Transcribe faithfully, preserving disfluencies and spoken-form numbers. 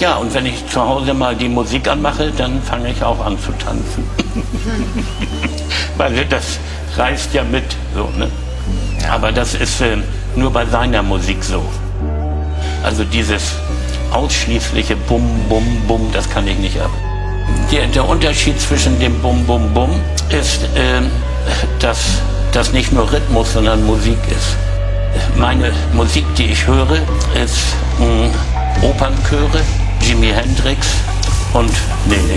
Ja, und wenn ich zu Hause mal die Musik anmache, dann fange ich auch an zu tanzen. Weil das reißt ja mit, so, ne? Aber das ist äh, nur bei seiner Musik so. Also dieses ausschließliche Bum, Bum, Bum, das kann ich nicht ab. Der, der Unterschied zwischen dem Bum, Bum, Bum ist, äh, dass das nicht nur Rhythmus, sondern Musik ist. Meine Musik, die ich höre, ist mh, Opernchöre, Jimi Hendrix und nee,